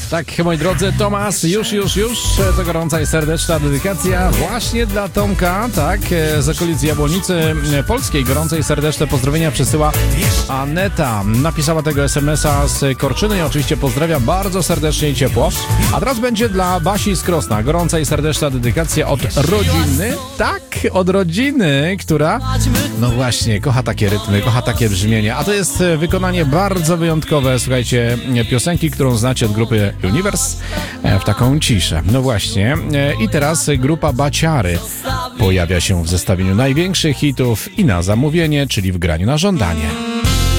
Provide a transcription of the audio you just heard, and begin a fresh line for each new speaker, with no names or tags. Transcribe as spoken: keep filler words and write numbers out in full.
Tak, moi drodzy, Tomas, już, już, już, to gorąca i serdeczna dedykacja właśnie dla Tomka, tak, z okolicy Jabłonicy Polskiej. Gorące i serdeczne pozdrowienia przesyła Aneta. Napisała tego es em es a z Korczyny i oczywiście pozdrawia bardzo serdecznie i ciepło. A teraz będzie dla Basi z Krosna. Gorąca i serdeczna dedykacja od rodziny, tak, od rodziny, która, no właśnie, kocha takie rytmy, kocha takie brzmienie. A to jest wykonanie bardzo wyjątkowe, słuchajcie, piosenki, którą znacie od grupy Universe, w taką ciszę. No właśnie. I teraz grupa Baciary pojawia się w zestawieniu największych hitów i na zamówienie, czyli w graniu na żądanie.